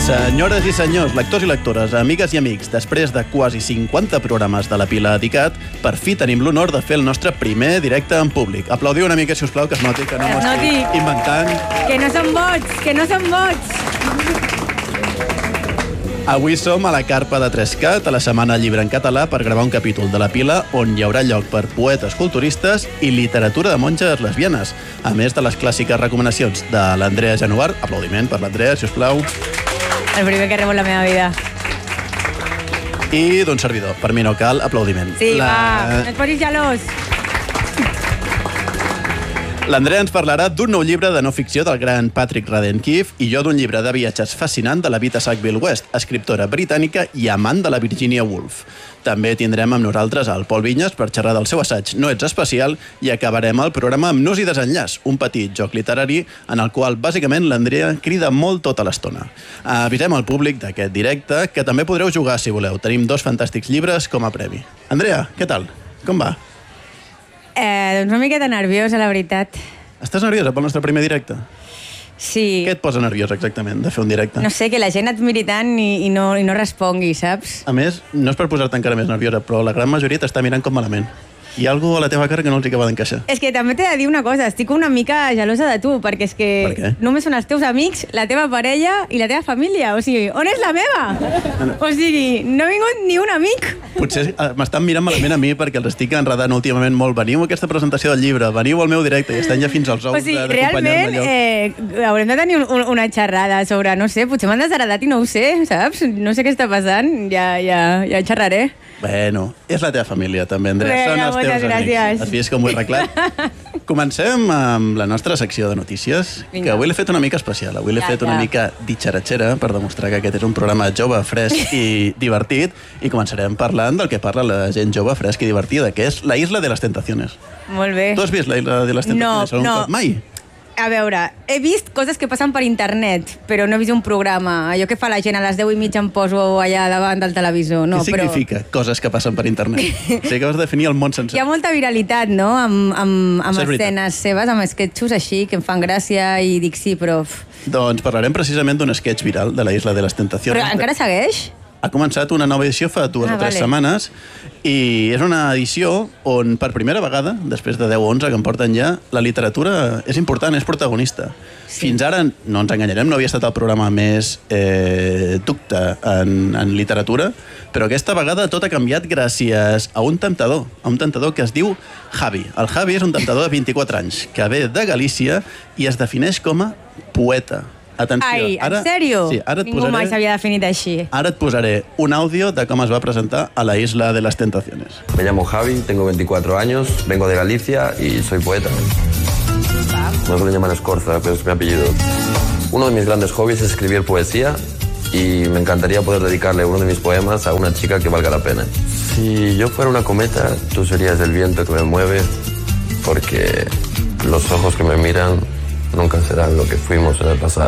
Senyores i senyors, lectors i lectores, amigues i amics, després de quasi 50 programes de la Pila Dedicat, per fi tenim l'honor de fer el nostre primer directe en públic. Aplaudiu una mica, si us plau, que es noti que no m'ho estic inventant. Que no som bots, que no som bots. Avui som a la Carpa de Trescat, a la Setmana Llibre en Català, per gravar un capítol de la Pila on hi haurà lloc per poetes culturistes i literatura de monges lesbianes, a més de les clàssiques recomanacions de l'Andrea Genovar. Aplaudiment per l'Andrea, si us plau. El primer que rebo en la meva vida. I d'un servidor. Per mi no cal aplaudiment. Sí, va, no et posis gelós. L'Andrea ens parlarà d'un nou llibre de no ficció del gran Patrick Radden Keefe i jo d'un llibre de viatges fascinant de la Vita Sackville West, escriptora britànica i amant de la Virginia Woolf. També tindrem amb nosaltres el Pol Vinyes per xerrar del seu assaig No ets especial i acabarem el programa amb Nus i desenllaç, un petit joc literari en el qual bàsicament l'Andrea crida molt tota l'estona. Avisem al públic d'aquest directe que també podreu jugar si voleu. Tenim 2 fantàstics llibres com a premi. Andrea, què tal? Com va? Doncs una miqueta nerviosa, la veritat. Estàs nerviosa pel nostre primer directe? Sí. Què et posa nerviosa exactament de fer un directe? No sé, que la gent et miri tant i no respongui, saps? A més, no és per posar-te encara més nerviosa, però la gran majoria t'està mirant com malament. Hi ha alguna a la teva cara que no els acaba d'encaixar. És que també t'he de dir una cosa, estic una mica gelosa de tu, perquè és que Per què? només són els teus amics, la teva parella i la teva família. O sigui, on és la meva? O sigui, no ha vingut ni un amic. Potser m'estan mirant malament a mi perquè els estic enredant últimament molt. Veniu a aquesta presentació del llibre, veniu al meu directe i estan ja fins als ous O sigui, d'acompanyar-me realment haurem de tenir una xerrada sobre, no sé, potser m'han desheredat i no ho sé, saps? No sé què està passant, ja xerraré. Bueno, és la teva família també, Andrea. Vinga, Són els teus moltes amics. gràcies. Has vist com ho he arreglat? Comencem amb la nostra secció de notícies, Vinga. que avui l'he fet una mica especial. Avui l'he fet una mica ditxaratxera per demostrar que aquest és un programa jove, fresc i divertit, i començarem parlant del que parla la gent jove, fresca i divertida, que és la Isla de les Tentaciones. Molt bé. Tu has vist la Isla de les Tentaciones? No. Mai? A veure, he vist coses que passen per internet, però no he vist un programa. Allò que fa la gent a les 10:30 em poso allà davant del televisor. No, Què significa coses que passen per internet? Sé que vas definir el món Hi sencer. ha molta viralitat, no?, amb Això és veritat. escenes seves, amb esquetxos així, que em fan gràcia i dic sí, però... Doncs parlarem precisament d'un sketch viral de la Isla de les Tentaciones. Però encara segueix? Ha començat una nova edició fa 2 o 3 vale. setmanes i és una edició on per primera vegada, després de 10 o 11 que en porten ja, la literatura és important, és protagonista. Sí. Fins ara, no ens enganyarem, no havia estat el programa més ducte en literatura, però aquesta vegada tot ha canviat gràcies a un temptador que es diu Javi. El Javi és un temptador de 24 anys que ve de Galícia i es defineix com a poeta. Atenció, Ai, en sèrio? Sí, ara et Ningú mai s'havia definit així. Ara et posaré un àudio de com es va presentar a la Isla de las Tentaciones. Me llamo Javi, tengo 24 años, vengo de Galicia y soy poeta. No se le llaman Escorza, pero es mi apellido. Uno de mis grandes hobbies es escribir poesía y me encantaría poder dedicarle uno de mis poemas a una chica que valga la pena. Si yo fuera una cometa, tú serías el viento que me mueve, porque los ojos que me miran nunca serán lo que fuimos en el pasado.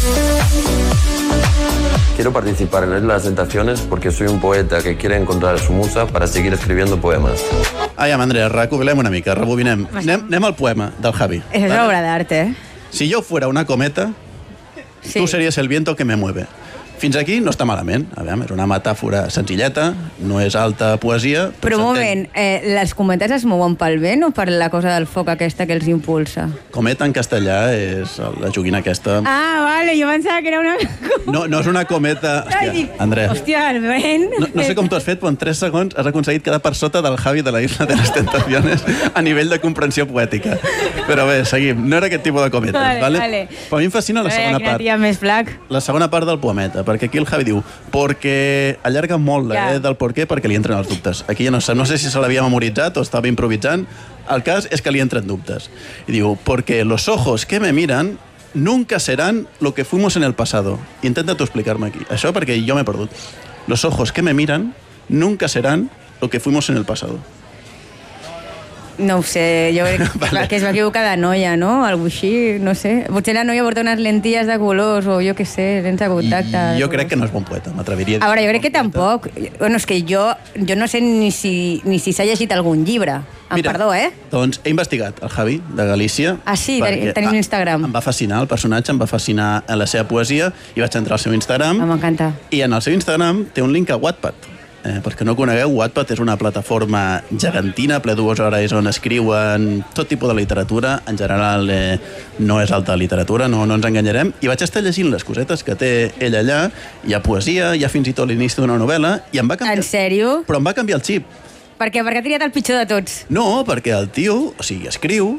Quiero participar en la Isla de las Tentaciones porque soy un poeta que quiere encontrar a su musa para seguir escribiendo poemas. Aviam, Andrea, recopilem una mica, rebobinem. Anem al poema del Javi. És una obra d'art, eh? Si yo fuera una cometa, Sí. tú serías el viento que me mueve. Fins aquí no està malament. A veure, és una metàfora senzilleta, no és alta poesia. Però un s'entén. moment, les cometes es mouen pel vent o per la cosa del foc aquesta que els impulsa? Cometa en castellà és la joguina aquesta. Ah, vale, jo pensava que era una... No és una cometa... Ai, Hòstia, dic, Andrea, hòstia, el vent... no sé com t'ho has fet, però en 3 segons has aconseguit quedar per sota del Javi de la Isla de les Tentaciones a nivell de comprensió poètica. Però bé, seguim. No era aquest tipus de cometes, Vale. Però a mi em fascina la segona part. Quina tia més flac. La segona part del poemeta, perquè aquí el Javi diu perquè allarga molt del per què, perquè li entren els dubtes. Aquí ja no sé si se l'havia memoritzat o estava improvisant. El cas és que li entren dubtes. I diu, porque los ojos que me miran nunca serán lo que fuimos en el pasado. Intenta tu explicar-me aquí. Això perquè jo m'he perdut. Los ojos que me miran nunca serán lo que fuimos en el pasado. No ho sé, jo crec que es va equivocar de noia, no? Algo així, no sé. Potser la noia porta unes lentilles de colors o jo què sé, lents de contacte. Jo crec que no és bon poeta, m'atreviria a dir. A veure, jo crec que tampoc. Bueno, és que jo no sé ni si s'ha llegit algun llibre. Perdó, Doncs he investigat el Javi, de Galícia. Ah, sí? Tenim Instagram. Em va fascinar el personatge, em va fascinar la seva poesia i vaig entrar al seu Instagram. M'encanta. I en el seu Instagram té un link a Wattpad. Perquè no conegueu, Wattpad és una plataforma gegantina, ple d'2 hores, on escriuen tot tipus de literatura. En general no és alta literatura, no ens enganyarem. I vaig estar llegint les cosetes que té ell allà. Hi ha poesia, hi ha fins i tot l'inici d'una novel·la. I em va canviar... En sèrio? Però em va canviar el xip. Per què? Perquè ha triat el pitjor de tots. No, perquè el tio, escriu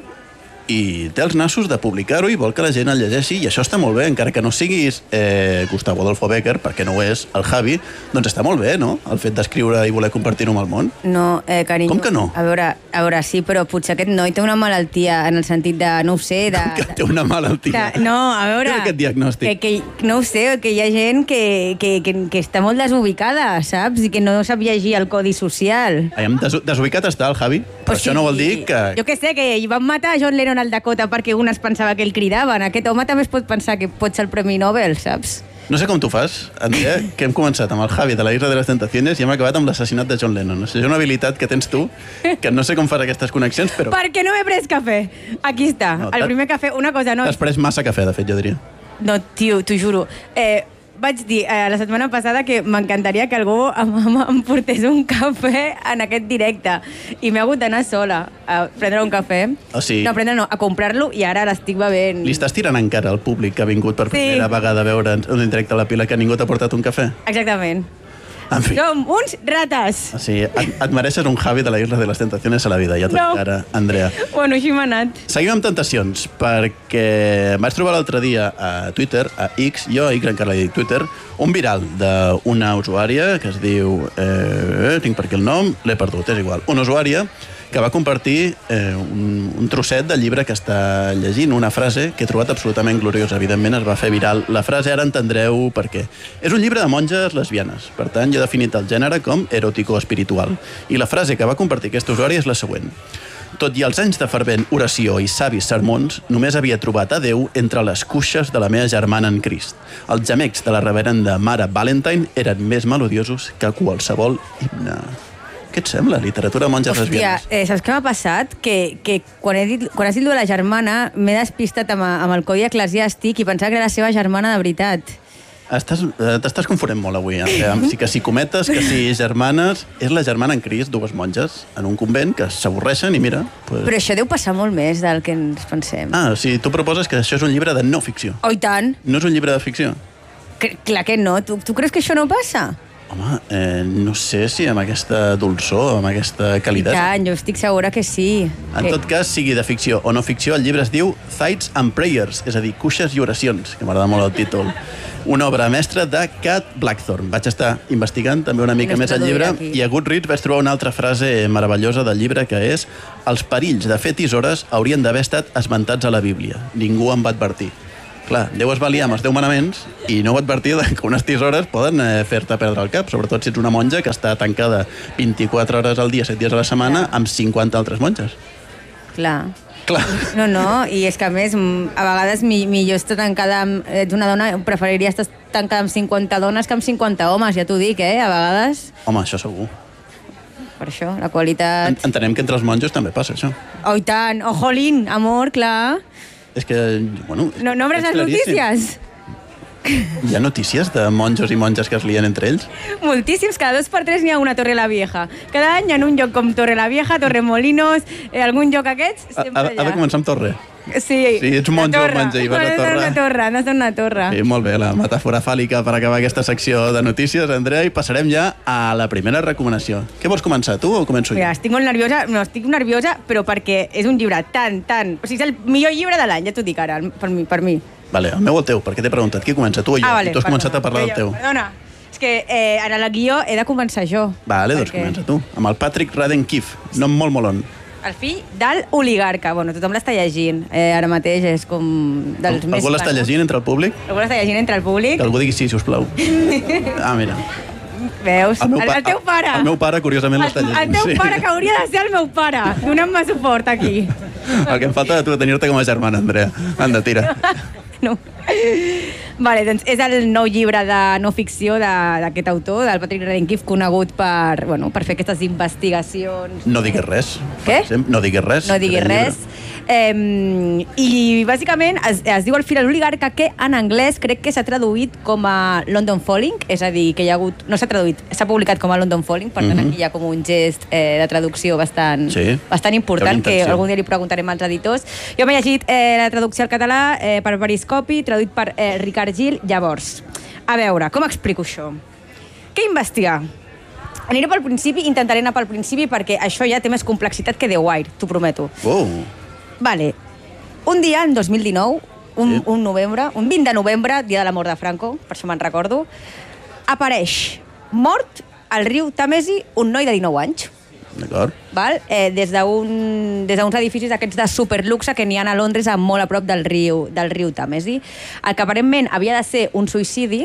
i té els nassos de publicar-ho i vol que la gent el llegeixi, i això està molt bé, encara que no siguis Gustavo Adolfo Bécquer, perquè no ho és, el Javi, doncs està molt bé, no?, el fet d'escriure i voler compartir-ho amb el món. No, carinyo... Com que no? A veure, sí, però potser aquest noi té una malaltia en el sentit de, no ho sé... Com que té una malaltia? No, a veure... Què aquest diagnòstic? Que no ho sé, que hi ha gent que està molt desubicada, saps? I que no sap llegir el codi social. Desubicat està el Javi, però això no vol dir que... Jo què sé, que hi van matar a John Lennon al Dakota perquè un es pensava que el cridaven. Aquest home també es pot pensar que pot ser el Premi Nobel, saps? No sé com tu fas, Andrea, que hem començat amb el Javi de la Isla de les Tentaciones i hem acabat amb l'assassinat de John Lennon. És una habilitat que tens tu, que no sé com fas aquestes connexions, però... Perquè no m'he pres cafè. Aquí està, el primer cafè. Una cosa, no... T'has pres massa cafè, de fet, jo diria. No, tio, t'ho juro. Vaig dir la setmana passada que m'encantaria que algú em portés un cafè en aquest directe. I m'he hagut d'anar sola a prendre un cafè. O sigui... No, a comprar-lo, i ara l'estic bevent. Li estàs tirant encara al públic que ha vingut per primera vegada a veure en un directe a la Pila que ningú t'ha portat un cafè? Exactament. En fi. Som uns rates. O sigui, et mereixes un Javi de la Isla de les Tentaciones a la vida, ja t'ho dic ara, Andrea. Bueno, així m'ha anat. Seguim amb tentacions, perquè vaig trobar l'altre dia a Twitter, a X, jo a X encara li dic Twitter, un viral d'una usuària que es diu... tinc per aquí el nom, l'he perdut, és igual. Una usuària que va compartir un trosset del llibre que està llegint, una frase que he trobat absolutament gloriosa. Evidentment es va fer viral la frase, ara entendreu per què. És un llibre de monges lesbianes, per tant jo he definit el gènere com eròtico-espiritual. I la frase que va compartir aquesta usuària és la següent. Tot i els anys de fervent oració i savis sermons, només havia trobat a Déu entre les cuixes de la meva germana en Crist. Els gemecs de la reverenda mare Valentine eren més melodiosos que qualsevol himne. Què et sembla, literatura de monges lesbianes? Hòstia, saps què m'ha passat? Que quan has dit de la germana m'he despistat amb el codi eclesiàstic i pensava que era la seva germana de veritat. T'estàs confonent molt avui, Andrea. Que si cometes, que si germanes... És la germana en Crist, dues monges, en un convent, que s'avorreixen i mira... Però això deu passar molt més del que ens pensem. Ah, o sigui, tu proposes que això és un llibre de no ficció. Oh, i tant. No és un llibre de ficció? Clar que no. Tu creus que això no passa? Home, no sé si amb aquesta dolçor, amb aquesta calidesa. I tant, jo estic segura que sí. En tot cas, sigui de ficció o no ficció, el llibre es diu Thighs and Prayers, és a dir, cuixes i oracions, que m'agrada molt el títol. Una obra mestra de Kat Blackthorne. Vaig estar investigant també una mica més el llibre i a Goodreads vaig trobar una altra frase meravellosa del llibre que és: els perills de fer tisores haurien d'haver estat esmentats a la Bíblia. Ningú em va advertir. Clar, Déu es va liar amb els 10 manaments i no va advertir que unes tisores poden fer-te perdre el cap, sobretot si ets una monja que està tancada 24 hores al dia, 7 dies a la setmana, amb 50 altres monges. Clar. Clar. No, i és que a més, a vegades millor estar tancada amb... Ets una dona, preferiria estar tancada amb 50 dones que amb 50 homes, ja t'ho dic, a vegades. Home, això segur. Per això, la qualitat... Entenem que entre els monjos també passa, això. Oh, i tant! Oh, jolín, amor, clar... És que, bueno... No obres les notícies? Hi ha notícies de monjos i monges que es lien entre ells? Moltíssims, cada 2 per 3 n'hi ha una Torre la Vieja. Cada any en un lloc com Torre la Vieja, Torremolinos, algun lloc aquests, sempre allà. Ha de començar amb Torre. Sí, si ets monjo o monja i vas a Torre. Han d'estar una torre. Sí, molt bé, la metàfora fàl·lica per acabar aquesta secció de notícies, Andrea, i passarem ja a la primera recomanació. Què vols començar, tu o començo jo? Mira, estic molt nerviosa, estic nerviosa, però perquè és un llibre tan... O sigui, és el millor llibre de l'any, ja t'ho dic ara, per mi. Vale, el meu o el teu? Perquè t'he preguntat qui comença, tu o jo? Vale, tu has començat a parlar del teu. Perdona, és que en el guió he de començar jo. Vale, doncs comença tu, amb el Patrick Radden Keefe, nom molt molon. El fill del oligarca. Bueno, tothom l'està llegint. Ara mateix és com dels més... Algú l'està llegint entre el públic? Algú l'està llegint entre el públic? Que algú digui sí, sisplau. Ah, mira. Veus? El teu pare. El meu pare, curiosament, l'està llegint. El teu pare, que hauria de ser el meu pare, donant-me suport aquí. El que em falta de tu, tenir-te com a germana, Andrea. Anda, tira. No. Vale, doncs és el nou llibre de no ficció d'aquest autor, del Patrick Radden-Keefe, conegut per fer aquestes investigacions... No diguis res. Què? No diguis res. No diguis res. I bàsicament es diu El fil de l'oligarca, que en anglès crec que s'ha traduït com a London Falling, és a dir, que hi ha hagut... No s'ha traduït, s'ha publicat com a London Falling, per tant aquí hi ha com un gest de traducció bastant important, que algun dia li preguntarem als editors. Jo m'he llegit la traducció al català per Periscopi, traduït per Ricard Gil. Llavors, a veure, com explico això? Què investigar? Aniré pel principi, intentaré anar pel principi, perquè això ja té més complexitat que The Wire, t'ho prometo. Vale. Un dia, en 2019, un 20 de novembre, dia de la mort de Franco, per això me'n recordo, apareix mort al riu Tàmesi un noi de 19 anys. D'acord. Des d'uns edificis d'aquests de superluxe que n'hi ha a Londres, molt a prop del riu Tàmesi. El que aparentment havia de ser un suïcidi,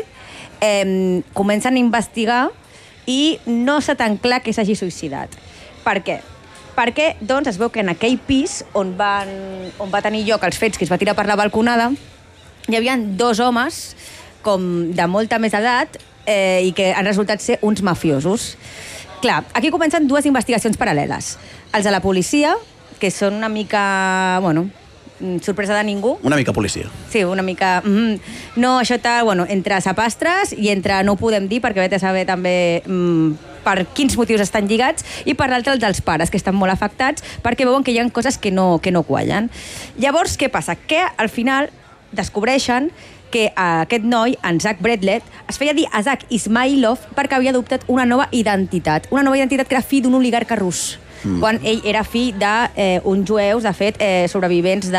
comencen a investigar i no està tan clar que s'hagi suïcidat. Per què? Perquè doncs, es veu que en aquell pis on va tenir lloc els fets, que es va tirar per la balconada, hi havia 2 homes com de molta més edat i que han resultat ser uns mafiosos. Clar, aquí comencen 2 investigacions paral·leles. Els de la policia, que són una mica, sorpresa de ningú. Una mica policia. Sí, una mica... No, això tal, entre sapastres i entre no ho podem dir, perquè vete a saber també per quins motius estan lligats, i per l'altre els dels pares, que estan molt afectats, perquè veuen que hi ha coses que no quallen. Llavors, què passa? Que al final descobreixen que aquest noi, en Zach Bredlet, es feia dir Zach Ismailov perquè havia adoptat una nova identitat. Una nova identitat que era fill d'un oligarca rus. Quan ell era fill d'uns jueus, de fet, sobrevivents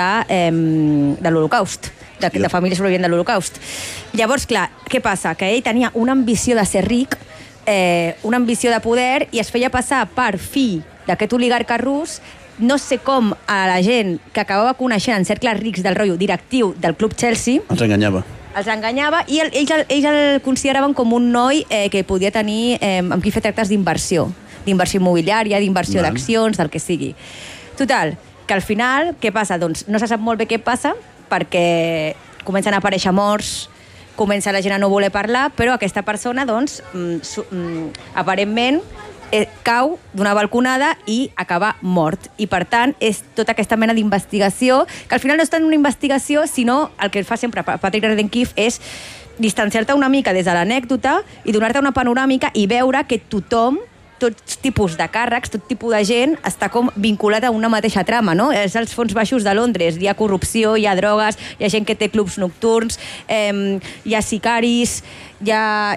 de l'Holocaust, de família sobrevivent de l'Holocaust. Llavors, clar, què passa? Que ell tenia una ambició de ser ric, una ambició de poder, i es feia passar per fill d'aquest oligarca rus. No sé com a la gent que acabava coneixent en cercles rics del rotllo directiu del Club Chelsea... Els enganyava i ells el consideraven com un noi que podia tenir amb qui fer tractes d'inversió immobiliària, d'inversió d'accions, del que sigui. Total, que al final, què passa? Doncs no se sap molt bé què passa, perquè comencen a aparèixer morts, comença la gent a no voler parlar, però aquesta persona, doncs, aparentment, cau d'una balconada i acaba mort. I, per tant, és tota aquesta mena d'investigació, que al final no és tant una investigació, sinó el que fa sempre Patrick Radden-Keefe és distanciar-te una mica des de l'anècdota i donar-te una panoràmica i veure que tothom, tots tipus de càrrecs, tot tipus de gent, està com vinculat a una mateixa trama, no? És els fons baixos de Londres, hi ha corrupció, hi ha drogues, hi ha gent que té clubs nocturns, hi ha sicaris, hi ha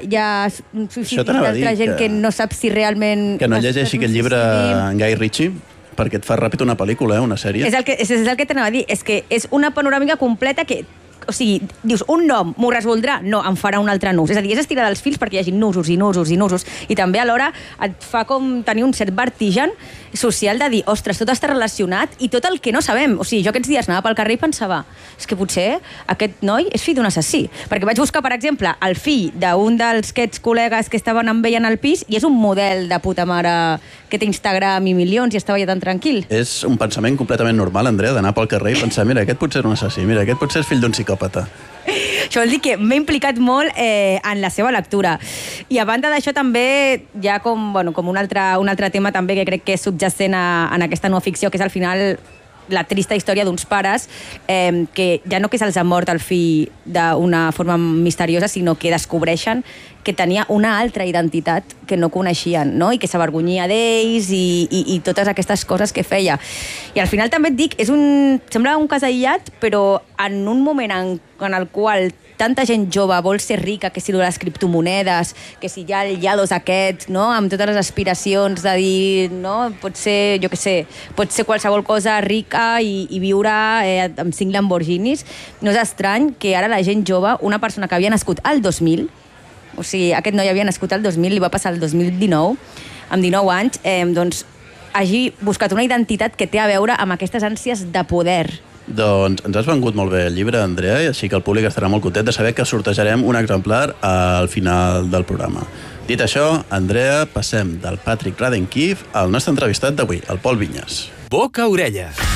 altra gent que no sap si realment... Que no llegeixi aquest llibre en Guy Ritchie, perquè et fa ràpid una pel·lícula, una sèrie. És el que t'anava a dir, és que és una panoràmica completa que... O sigui, dius, un nom m'ho resoldrà? No, em farà un altre nus. És a dir, és estirar dels fils perquè hi hagi nusos i nusos i nusos. I també alhora et fa com tenir un cert vertigen social de dir, ostres, tot està relacionat i tot el que no sabem. O sigui, jo aquests dies anava pel carrer i pensava, és que potser aquest noi és fill d'un assassí. Perquè vaig buscar, per exemple, el fill d'un d'aquests col·legues que estaven amb ell en el pis i és un model de puta mare que té Instagram i milions i estava ja tan tranquil. És un pensament completament normal, Andrea, d'anar pel carrer i pensar, mira, aquest potser és un assassí, mira, aquest potser és fill d'un psicòpata. Això vol dir que m'he implicat molt en la seva lectura. I a banda d'això també hi ha com un altre tema també que crec que és subjacent en aquesta no ficció, que és al final la trista història d'uns pares que ja no que se'ls ha mort el fill d'una forma misteriosa, sinó que descobreixen que tenia una altra identitat que no coneixien, no? I que s'avergonyia d'ells i totes aquestes coses que feia. I al final també et dic, sembla un cas aïllat, però en un moment en el qual tanta gent jove vol ser rica, que si les criptomonedes, que si hi ha el Llados aquest, no? Amb totes les aspiracions de dir, no? Pot ser, jo què sé, pot ser qualsevol cosa rica i viure amb 5 Lamborghinis. No és estrany que ara la gent jove, una persona que havia nascut al 2000, o sigui, aquest noi havia nascut al 2000, li va passar el 2019, amb 19 anys, doncs hagi buscat una identitat que té a veure amb aquestes ànsies de poder. Doncs ens has vengut molt bé el llibre, Andrea, i així que el públic estarà molt content de saber que sortejarem un exemplar al final del programa. Dit això, Andrea, passem del Patrick Radden Keefe al nostre entrevistat d'avui, el Pol Vinyes. Boca Orella.